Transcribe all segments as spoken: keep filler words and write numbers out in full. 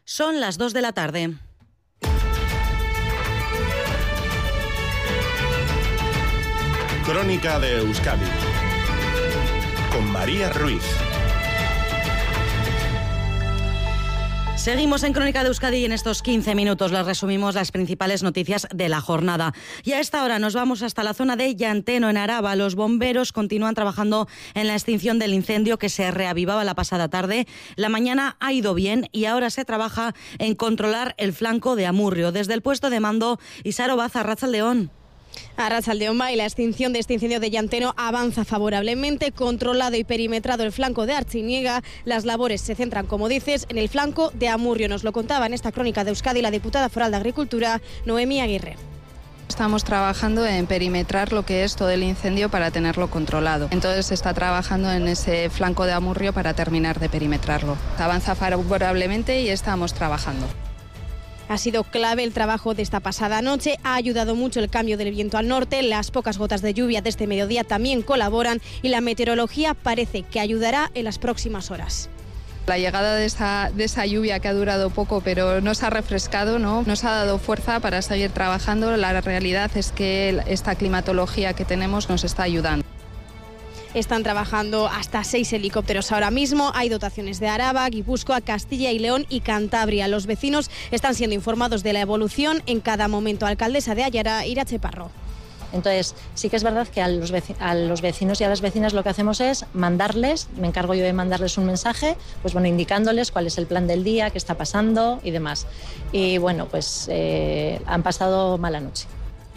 Son las dos de la tarde. Crónica de Euskadi con María Ruiz. Seguimos en Crónica de Euskadi y en estos quince minutos les resumimos las principales noticias de la jornada. Y a esta hora nos vamos hasta la zona de Llanteno, en Araba. Los bomberos continúan trabajando en la extinción del incendio que se reavivaba la pasada tarde. La mañana ha ido bien y ahora se trabaja en controlar el flanco de Amurrio. Desde el puesto de mando, Isaro Baza, Arratsaldeón. Arratsaldeón, y la extinción de este incendio de Llanteno avanza favorablemente. Controlado y perimetrado el flanco de Artziniega, las labores se centran, como dices, en el flanco de Amurrio. Nos lo contaba en esta Crónica de Euskadi la diputada foral de Agricultura, Noemí Aguirre. Estamos trabajando en perimetrar lo que es todo el incendio para tenerlo controlado. Entonces se está trabajando en ese flanco de Amurrio para terminar de perimetrarlo. Avanza favorablemente y estamos trabajando. Ha sido clave el trabajo de esta pasada noche, ha ayudado mucho el cambio del viento al norte, las pocas gotas de lluvia de este mediodía también colaboran y la meteorología parece que ayudará en las próximas horas. La llegada de esa, de esa lluvia que ha durado poco pero nos ha refrescado, ¿no? Nos ha dado fuerza para seguir trabajando. La realidad es que esta climatología que tenemos nos está ayudando. Están trabajando hasta seis helicópteros ahora mismo. Hay dotaciones de Araba, Guipúzcoa, Castilla y León y Cantabria. Los vecinos están siendo informados de la evolución en cada momento. Alcaldesa de Ayara, Irache Parro. Entonces, sí que es verdad que a los, vecinos, a los vecinos y a las vecinas lo que hacemos es mandarles, me encargo yo de mandarles un mensaje, pues bueno, indicándoles cuál es el plan del día, qué está pasando y demás. Y bueno, pues eh, han pasado mala noche.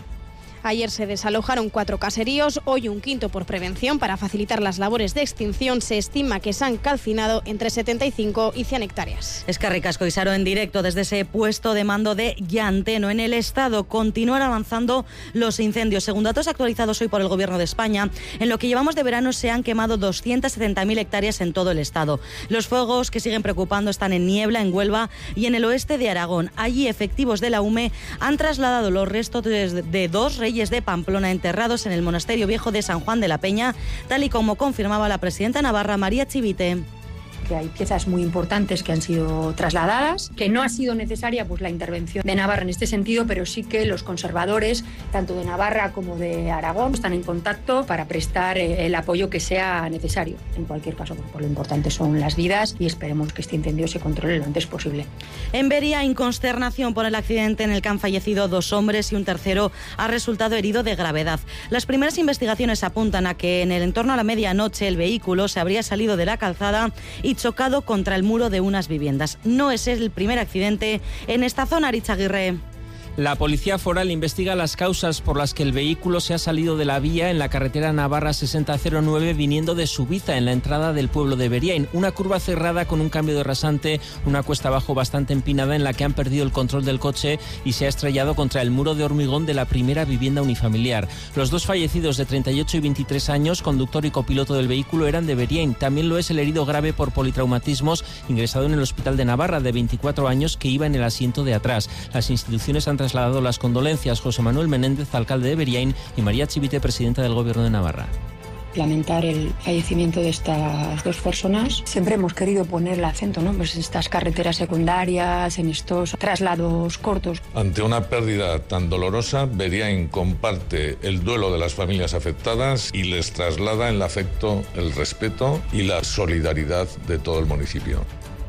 Ayer se desalojaron cuatro caseríos, hoy un quinto por prevención. Para facilitar las labores de extinción se estima que se han calcinado entre setenta y cinco y cien hectáreas. Eskerrik asko, Isaro, en directo desde ese puesto de mando de Llanteno. En el Estado continúan avanzando los incendios. Según datos actualizados hoy por el Gobierno de España, en lo que llevamos de verano se han quemado doscientas setenta mil hectáreas en todo el Estado. Los fuegos que siguen preocupando están en Niebla, en Huelva y en el oeste de Aragón. Allí efectivos de la U M E han trasladado los restos de, de dos reyes de Pamplona enterrados en el Monasterio Viejo de San Juan de la Peña, tal y como confirmaba la presidenta navarra María Chivite. Que hay piezas muy importantes que han sido trasladadas, que no ha sido necesaria pues la intervención de Navarra en este sentido, pero sí que los conservadores, tanto de Navarra como de Aragón, están en contacto para prestar el apoyo que sea necesario. En cualquier caso, pues lo importante son las vidas y esperemos que este incendio se controle lo antes posible. En Veria, en consternación por el accidente en el que han fallecido dos hombres y un tercero ha resultado herido de gravedad. Las primeras investigaciones apuntan a que en el entorno a la medianoche el vehículo se habría salido de la calzada y chocado contra el muro de unas viviendas. No es el primer accidente en esta zona, Arichaguirre. La Policía Foral investiga las causas por las que el vehículo se ha salido de la vía en la carretera Navarra sesenta cero nueve viniendo de Subiza, en la entrada del pueblo de Beriain. Una curva cerrada con un cambio de rasante, una cuesta abajo bastante empinada en la que han perdido el control del coche y se ha estrellado contra el muro de hormigón de la primera vivienda unifamiliar. Los dos fallecidos de treinta y ocho y veintitrés años, conductor y copiloto del vehículo, eran de Beriain. También lo es el herido grave por politraumatismos ingresado en el Hospital de Navarra, de veinticuatro años, que iba en el asiento de atrás. Las instituciones han trasladado las condolencias José Manuel Menéndez, alcalde de Beriain, y María Chivite, presidenta del Gobierno de Navarra. Lamentar el fallecimiento de estas dos personas. Siempre hemos querido poner el acento, ¿no? Pues en estas carreteras secundarias, en estos traslados cortos. Ante una pérdida tan dolorosa, Beriain comparte el duelo de las familias afectadas y les traslada el afecto, el respeto y la solidaridad de todo el municipio.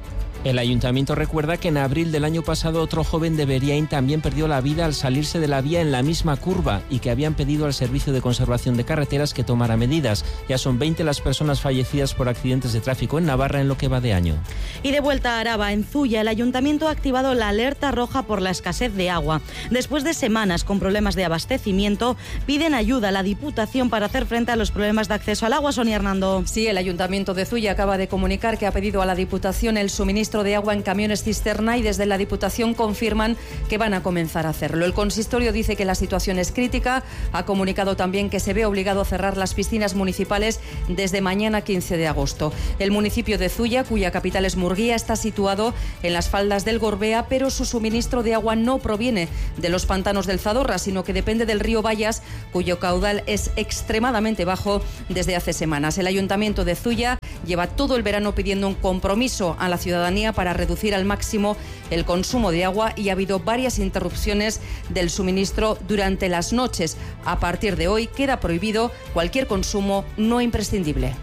El ayuntamiento recuerda que en abril del año pasado otro joven de Beriain también perdió la vida al salirse de la vía en la misma curva y que habían pedido al Servicio de Conservación de Carreteras que tomara medidas. Ya son veinte las personas fallecidas por accidentes de tráfico en Navarra en lo que va de año. Y de vuelta a Araba, en Zuya, el ayuntamiento ha activado la alerta roja por la escasez de agua. Después de semanas con problemas de abastecimiento, piden ayuda a la Diputación para hacer frente a los problemas de acceso al agua. Sonia Hernando. Sí, el ayuntamiento de Zuya acaba de comunicar que ha pedido a la Diputación el suministro de agua en camiones cisterna y desde la Diputación confirman que van a comenzar a hacerlo. El consistorio dice que la situación es crítica, ha comunicado también que se ve obligado a cerrar las piscinas municipales desde mañana quince de agosto. El municipio de Zuya, cuya capital es Murguía, está situado en las faldas del Gorbea, pero su suministro de agua no proviene de los pantanos del Zadorra, sino que depende del río Bayas, cuyo caudal es extremadamente bajo desde hace semanas. El ayuntamiento de Zuya lleva todo el verano pidiendo un compromiso a la ciudadanía para reducir al máximo el consumo de agua y ha habido varias interrupciones del suministro durante las noches. A partir de hoy queda prohibido cualquier consumo no imprescindible.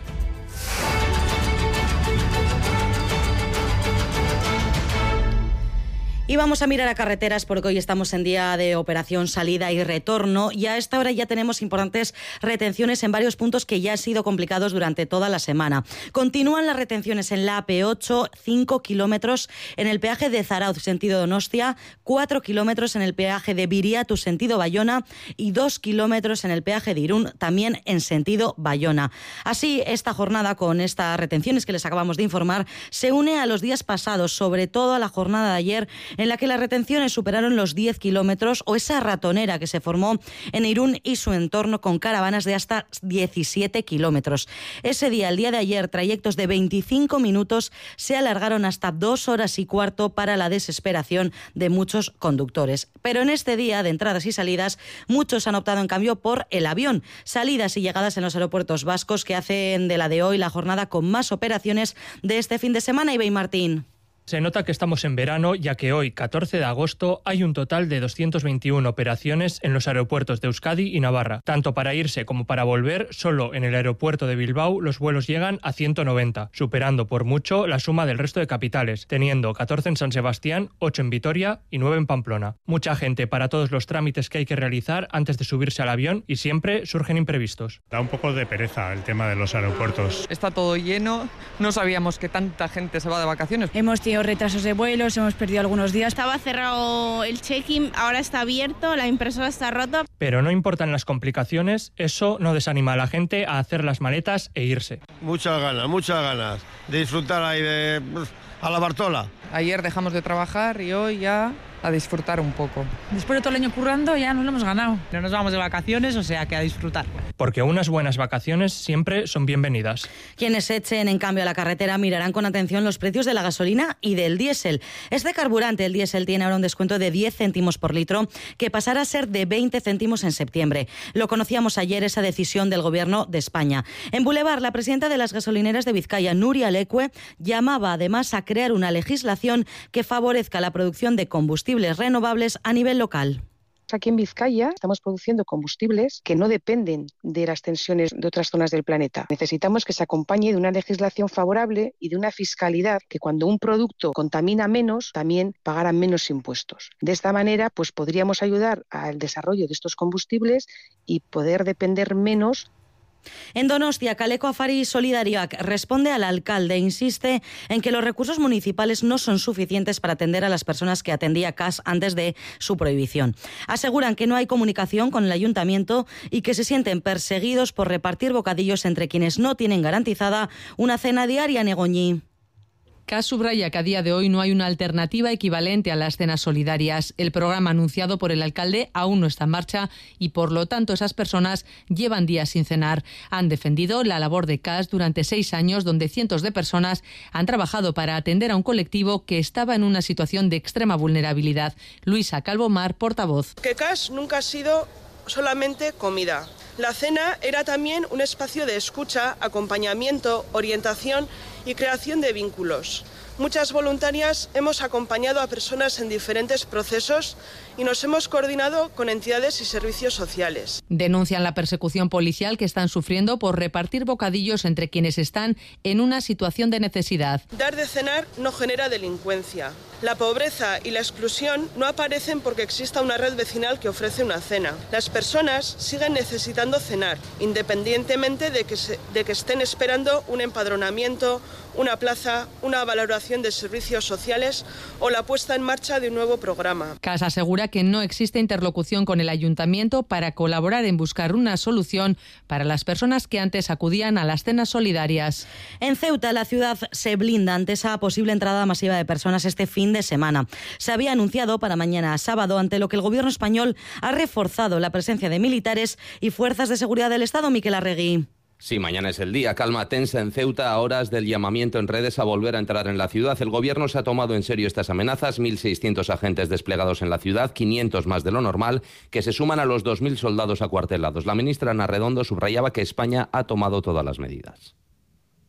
Y vamos a mirar a carreteras porque hoy estamos en día de operación salida y retorno y a esta hora ya tenemos importantes retenciones en varios puntos que ya han sido complicados durante toda la semana. Continúan las retenciones en la A P ocho, cinco kilómetros en el peaje de Zarauz, sentido Donostia, cuatro kilómetros en el peaje de Viriatu, sentido Bayona y dos kilómetros en el peaje de Irún, también en sentido Bayona. Así, esta jornada con estas retenciones que les acabamos de informar se une a los días pasados, sobre todo a la jornada de ayer, en la que las retenciones superaron los diez kilómetros o esa ratonera que se formó en Irún y su entorno con caravanas de hasta diecisiete kilómetros. Ese día, el día de ayer, trayectos de veinticinco minutos se alargaron hasta dos horas y cuarto para la desesperación de muchos conductores. Pero en este día de entradas y salidas, muchos han optado en cambio por el avión. Salidas y llegadas en los aeropuertos vascos que hacen de la de hoy la jornada con más operaciones de este fin de semana. Ibey Martín. Se nota que estamos en verano, ya que hoy, catorce de agosto, hay un total de doscientas veintiuna operaciones en los aeropuertos de Euskadi y Navarra. Tanto para irse como para volver, solo en el aeropuerto de Bilbao los vuelos llegan a ciento noventa, superando por mucho la suma del resto de capitales, teniendo catorce en San Sebastián, ocho en Vitoria y nueve en Pamplona. Mucha gente para todos los trámites que hay que realizar antes de subirse al avión y siempre surgen imprevistos. Da un poco de pereza el tema de los aeropuertos. Está todo lleno, no sabíamos que tanta gente se va de vacaciones. Hemos tenido retrasos de vuelos, hemos perdido algunos días. Estaba cerrado el check-in, ahora está abierto, la impresora está rota. Pero no importan las complicaciones, eso no desanima a la gente a hacer las maletas e irse. Muchas ganas, muchas ganas de disfrutar ahí de a la Bartola. Ayer dejamos de trabajar y hoy ya a disfrutar un poco. Después de todo el año currando ya nos lo hemos ganado. No nos vamos de vacaciones, o sea que a disfrutar. Porque unas buenas vacaciones siempre son bienvenidas. Quienes echen en cambio a la carretera mirarán con atención los precios de la gasolina y del diésel. Este carburante, el diésel, tiene ahora un descuento de diez céntimos por litro, que pasará a ser de veinte céntimos en septiembre. Lo conocíamos ayer, esa decisión del Gobierno de España. En Boulevard, la presidenta de las gasolineras de Vizcaya, Nuria Leque, llamaba además a crear una legislación que favorezca la producción de combustibles renovables a nivel local. Aquí en Vizcaya estamos produciendo combustibles que no dependen de las tensiones de otras zonas del planeta. Necesitamos que se acompañe de una legislación favorable y de una fiscalidad que cuando un producto contamina menos, también pagarán menos impuestos. De esta manera, pues podríamos ayudar al desarrollo de estos combustibles y poder depender menos. En Donostia, Kaleko Afari Solidarioak responde al alcalde e insiste en que los recursos municipales no son suficientes para atender a las personas que atendía C A S antes de su prohibición. Aseguran que no hay comunicación con el ayuntamiento y que se sienten perseguidos por repartir bocadillos entre quienes no tienen garantizada una cena diaria en Egoñi. C A S subraya que a día de hoy no hay una alternativa equivalente a las cenas solidarias. El programa anunciado por el alcalde aún no está en marcha y, por lo tanto, esas personas llevan días sin cenar. Han defendido la labor de C A S durante seis años, donde cientos de personas han trabajado para atender a un colectivo que estaba en una situación de extrema vulnerabilidad. Luisa Calvomar, portavoz. Que C A S nunca ha sido solamente comida. La cena era también un espacio de escucha, acompañamiento, orientación y creación de vínculos. Muchas voluntarias hemos acompañado a personas en diferentes procesos y nos hemos coordinado con entidades y servicios sociales. Denuncian la persecución policial que están sufriendo por repartir bocadillos entre quienes están en una situación de necesidad. Dar de cenar no genera delincuencia. La pobreza y la exclusión no aparecen porque exista una red vecinal que ofrece una cena. Las personas siguen necesitando cenar, independientemente de que, se, de que estén esperando un empadronamiento, una plaza, una valoración de servicios sociales o la puesta en marcha de un nuevo programa. C A S asegura que no existe interlocución con el ayuntamiento para colaborar en buscar una solución para las personas que antes acudían a las cenas solidarias. En Ceuta, la ciudad se blinda ante esa posible entrada masiva de personas este fin de semana. Se había anunciado para mañana sábado, ante lo que el gobierno español ha reforzado la presencia de militares y fuerzas de seguridad del Estado. Miquel Arregui. Sí, mañana es el día. Calma tensa en Ceuta a horas del llamamiento en redes a volver a entrar en la ciudad. El gobierno se ha tomado en serio estas amenazas. mil seiscientos agentes desplegados en la ciudad, quinientos más de lo normal, que se suman a los dos mil soldados acuartelados. La ministra Ana Redondo subrayaba que España ha tomado todas las medidas.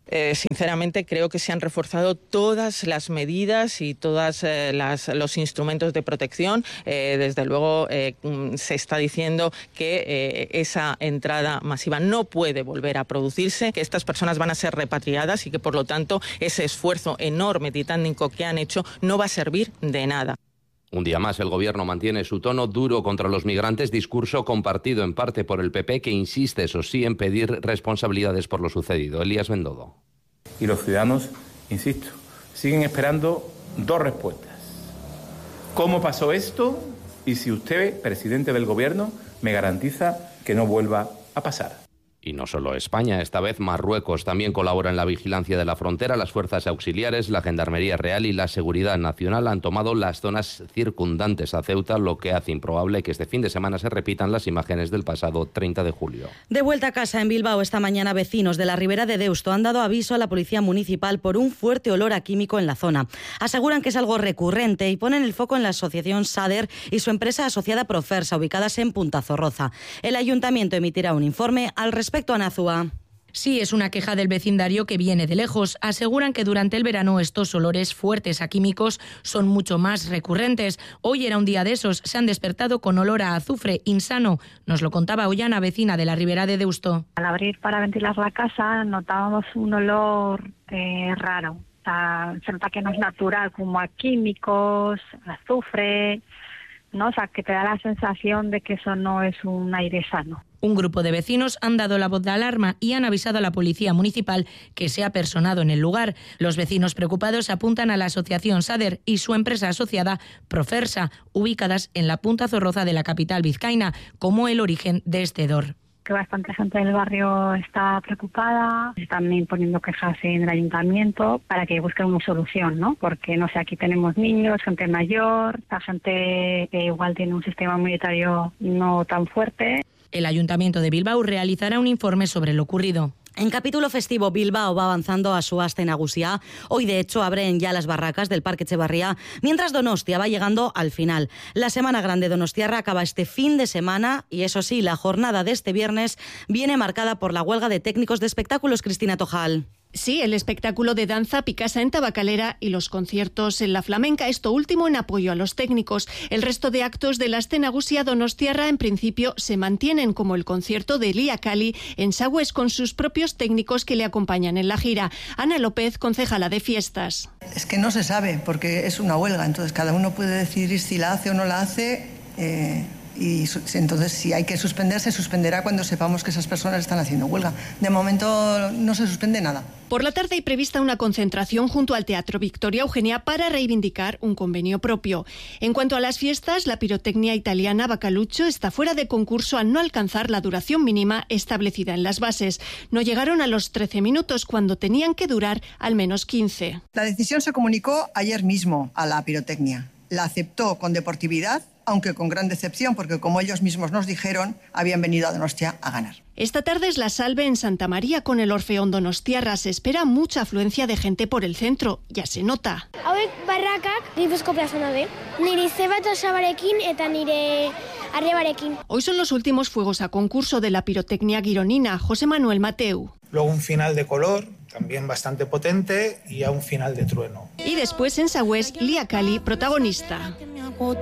Eh, sinceramente creo que se han reforzado todas las medidas y todos eh, los instrumentos de protección. Eh, desde luego eh, se está diciendo que eh, esa entrada masiva no puede volver a producirse, que estas personas van a ser repatriadas y que por lo tanto ese esfuerzo enorme, titánico que han hecho no va a servir de nada. Un día más, el Gobierno mantiene su tono duro contra los migrantes, discurso compartido en parte por el P P, que insiste, eso sí, en pedir responsabilidades por lo sucedido. Elías Bendodo. Y los ciudadanos, insisto, siguen esperando dos respuestas. ¿Cómo pasó esto? Y si usted, presidente del Gobierno, me garantiza que no vuelva a pasar. Y no solo España, esta vez Marruecos también colabora en la vigilancia de la frontera. Las fuerzas auxiliares, la Gendarmería Real y la Seguridad Nacional han tomado las zonas circundantes a Ceuta, lo que hace improbable que este fin de semana se repitan las imágenes del pasado treinta de julio. De vuelta a casa en Bilbao esta mañana, vecinos de la Ribera de Deusto han dado aviso a la Policía Municipal por un fuerte olor a químico en la zona. Aseguran que es algo recurrente y ponen el foco en la asociación SADER y su empresa asociada Profersa, ubicadas en Puntazorroza. El Ayuntamiento emitirá un informe al respecto. Respecto a Nazúa. Sí, es una queja del vecindario que viene de lejos. Aseguran que durante el verano estos olores fuertes a químicos son mucho más recurrentes. Hoy era un día de esos. Se han despertado con olor a azufre insano. Nos lo contaba Ollana, vecina de la Ribera de Deusto. Al abrir para ventilar la casa notábamos un olor eh, raro. O sea, se nota que no es natural, como a químicos, azufre, ¿no? O sea, que te da la sensación de que eso no es un aire sano. Un grupo de vecinos han dado la voz de alarma y han avisado a la Policía Municipal que se ha personado en el lugar. Los vecinos preocupados apuntan a la asociación SADER y su empresa asociada Profersa, ubicadas en la Puntazorroza de la capital vizcaína, como el origen de este hedor. Que bastante gente del barrio está preocupada, están imponiendo quejas en el ayuntamiento para que busquen una solución, ¿no? Porque, no sé, aquí tenemos niños, gente mayor, la gente que igual tiene un sistema inmunitario no tan fuerte. El Ayuntamiento de Bilbao realizará un informe sobre lo ocurrido. En capítulo festivo, Bilbao va avanzando a su aste nagusia. Hoy, de hecho, abren ya las barracas del Parque Etxebarria, mientras Donostia va llegando al final. La Semana Grande donostiarra acaba este fin de semana y, eso sí, la jornada de este viernes viene marcada por la huelga de técnicos de espectáculos. Cristina Tojal. Sí, el espectáculo de danza Picasa en Tabacalera y los conciertos en la Flamenca, esto último en apoyo a los técnicos. El resto de actos de la Aste Nagusia donostiarra en principio se mantienen, como el concierto de Lía Cali en Sagües con sus propios técnicos que le acompañan en la gira. Ana López, concejala de fiestas. Es que no se sabe porque es una huelga, entonces cada uno puede decidir si la hace o no la hace. Eh... Y entonces, si hay que suspender, se suspenderá cuando sepamos que esas personas están haciendo huelga. De momento no se suspende nada. Por la tarde hay prevista una concentración junto al Teatro Victoria Eugenia para reivindicar un convenio propio. En cuanto a las fiestas, la pirotecnia italiana Bacalucho está fuera de concurso al no alcanzar la duración mínima establecida en las bases. No llegaron a los trece minutos cuando tenían que durar al menos quince. La decisión se comunicó ayer mismo a la pirotecnia. La aceptó con deportividad, aunque con gran decepción, porque como ellos mismos nos dijeron, habían venido a Donostia a ganar. Esta tarde es la salve en Santa María con el Orfeón Donostiarra. Se espera mucha afluencia de gente por el centro, ya se nota. Hauek barrakak Gipuzko plazona de. Nire zebato sabarekin eta nire arrebarekin. Hoy son los últimos fuegos a concurso de la pirotecnia gironina. José Manuel Mateu. Luego un final de color, también bastante potente, y a un final de trueno. Y después en Sagües, Lía Cali, protagonista.